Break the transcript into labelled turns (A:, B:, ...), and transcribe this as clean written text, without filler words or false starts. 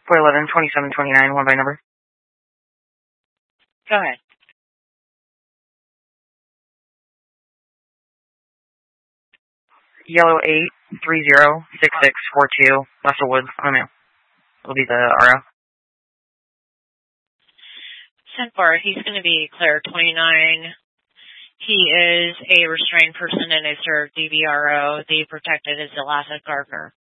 A: 411-2729, one by number.
B: Go ahead.
A: Yellow 8306642, Russell Woods, on the mail. It'll be the RO.
B: 10-4, he's going to be clear 29. He is a restrained person and is served DVRO. The protected is Eliza Gardner.